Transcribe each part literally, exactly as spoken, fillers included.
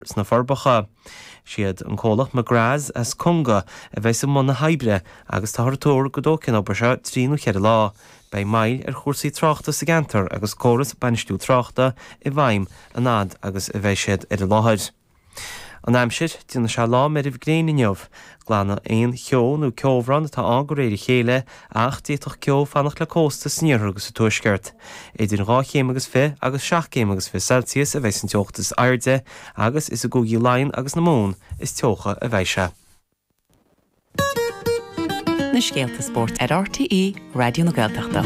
sna forbacha. Siad an cólach magraz as conga a bheits am na haibre agus táirtóir go dócin obair se tríú cheir lá. Bei mail ar chórsaí tráchta sa gantar agus córas banistú tráchta i bhaim an ad agus a bheith siad ar a láthir. An aimsir duna se lá mar a bhgréine neamh, glána aon cheó nó ceomhran atá an go réidir chéile ach díoch ceó fannach le cósta sníor agus a tuaisceart. Idir rá chéim agus fi agus seach céim agus fi Celsius a bheits an teochtas airde agus is a gúgi lain agus na mún is teocha a bheise. Na Scéalta Sport ar R T E Radio na Gaeltachta.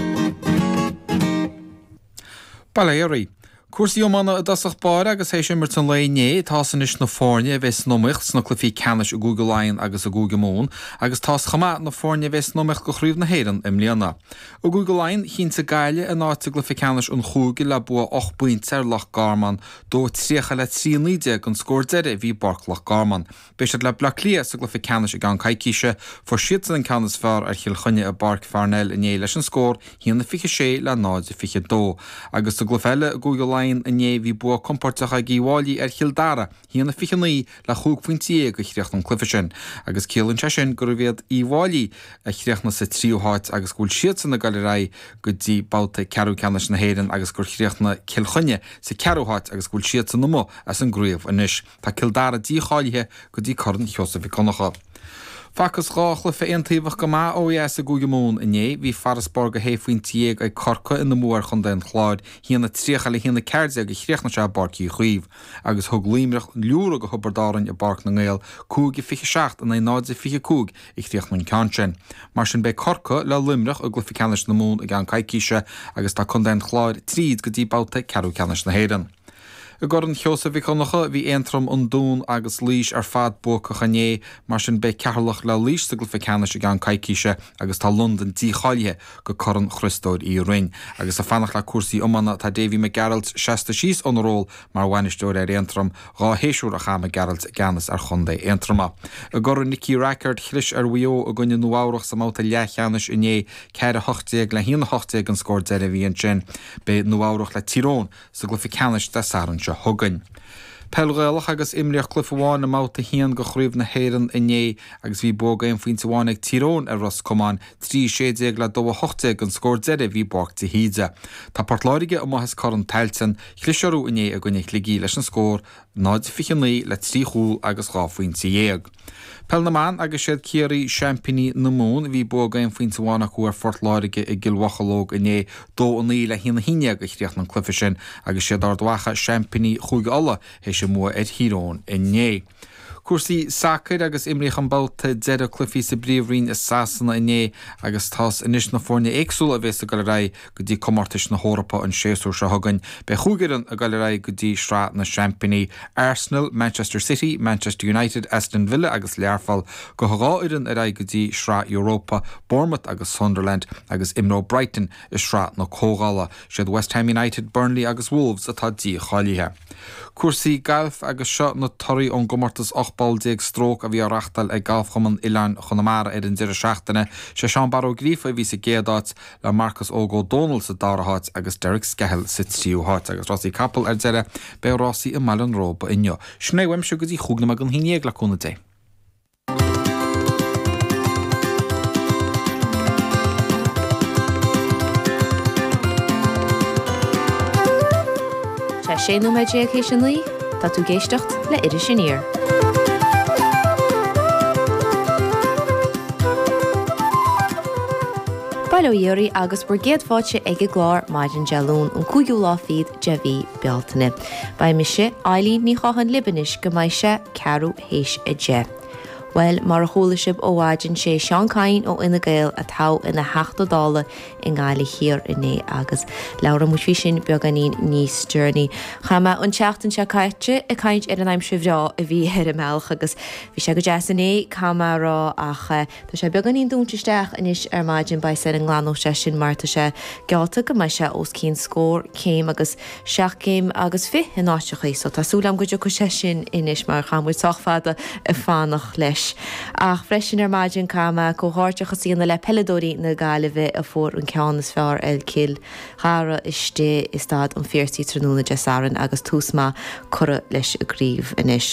Baléirí. Cuasaí ómána a dasach báir agus hééis sin mar tan léné tá san is na fórne bheits nóimecht sna clufií canis a Google Line agus a Google Mún agus tá chama na fórne bheits nóimecht go chríomh na héan im líana. O Google Line hín sa gaile a náte glufi canis an chúgi le bua och buint ar lach garman dó trícha le trí níide gon scór deire bhí barc lach garman. Béisiad le bla lia sa glufi canis a gan caiiciise for siad an canis fear ar chiil chunne a barc farnel in é leis an scór hían na fiche sé le náide fiche dó. Agus sa glufeile a Google Line a né bhí bua comportacha gíháilí ar chiildara híanana fichaní le chúg pointí go chríocht an clufa sin. Agus célann se sin gur bhéad íháilí a chríochna sa tríúháit agus gúil siad san na galirá go dtí báta cearú ceannas na héireann agus gur chríochna cilchunne sa cearúháit agus gúil siad san nó as an gríomh inis. Tá ciildara díáilithe go dtí corn cheosa bhí conacha. Facas ráchla fe intaíomh go má ó a Google Mún iné hí Farasborg a héfuoin tiag ag corca in na mór chun den chláid híanana tríocha le híanana ceirde go chríochna se barcí chuomh agus thug líimreach leúra go thubardáin i barc na ngéil cúg i fiche seacht a náide fiche cúg i chríochnain cansin. Mar sin be corca le limreach a glufi canis na mún a gan caiiciise agus tá chun den chláid tríd go dtí báta cearú canis na héireann. A ggur an cheosa bhí conacha bhí éantram an dún agus lís ar fad bucha chané mar sin be cearlach le lís sa glufa canis a gan caiiciise agus tá London díchailthe go coran christóid í rin. Agus a fannach le cuasaí omana tá Davy McGarrett sesta síos an ról mar bhainisteoir ar éantram rá héisiúr a cha McGarrett ganas ar chundé éantrama. A ggur Nicky Rackard chlis ar bhuió a gunne nuárach sa máta lechanis iné ceir a hochtéag le híana hochtéag an scór deire bhíon sin be nuárach le tírón sa glufa canis de saran se thugann. Pelgéalach agus imreach clufaháin na máta hían go chríomh na héireann iné agus bhí bóga an faoin saháin ag tírón ar Ros Cumán trí séideag le dó hochtéag an scór deire bhí bácht híide. Tá portláirige am maithas coran teilsan chlisearú iné a gine chligí leis an scór náid fichaní le trí chúl agus ráfuoin sa dhéag. Pelnaman agus siad céirí Champigny na mún bhí bóga an faoin saháin chuair fortláirige i gilwachalóg iné dó an í le hína híine go chríocht an clufa sin agus siad ar dwacha Champigny chuig alla hééis sé mua ar hírón iné. Cuasaí sacr agus imreach an báta deire clufií sa bríomhrín is sasanna iné agus tás inis na fórne éagsúil a bheits a galirá go dtí commartais na hórappa an séasúr se thugann. Be chúgaran a galirá go dtí srá na Champigny, Arsenal, Manchester City, Manchester United, Aston Villa agus Learfall go thugáiran a ra go dtí srá Europa, Bournemouth agus Sunderland agus imró Brighton is srá na cógála, siad West Ham United, Burnley agus Wolves atá dtí cháilithe. Cuasaí golf agus seo na toraí ón gomartas ochbal déag strók a bhí arachtal ag golfchaman Ilan Chonamara ar an deire seachtaine sé Sean Barrow Grífa bhí sa géadáit le Marcus Ógó Donald sa dárahat agus Derek Skehill sa tríúhat agus Rossi Capel ar deire be Rossi i Malin Róba inneo. Sné weimse go dtí chúgna me gan hínéag le cúna dé. sé nó méid é chééis sin lí, tá tú géisteacht le idir sinníir. Bailóíorí agus bur géadfáte ag glár maidin dealún an cúgiú láfiad de bhí bealtaine. Ba mi se Eileen ní chachan libanis go maiid se cearú héis i dé. Well, mar a cholasib ó bhaidin sé Seán Cain ó ina gael a tá ina heachta dála in gáile hir iné agus Laura muisví sin beganín níos journey. Chama an teachtan se caite a caint ar an aim sivrá a bhí heir meach agus bhí se go deasané cama rá ach tá sé beganín dúntisteach inis ar maidin ba sé an glanó se sin marta se gealta go mai se os cín scór céim agus seach céim agus fi in áistechaí so tásúlam go go sé sin inis mar chamuid sochfada a fánach leis inis. Ach freisin ar maidin cama go háirte chosíanna le peladóí na gaileh a fór an ceannas fear el cil Chara iste is stad an fiertí tróna de saran agus túsma chora leis a gríomh inis.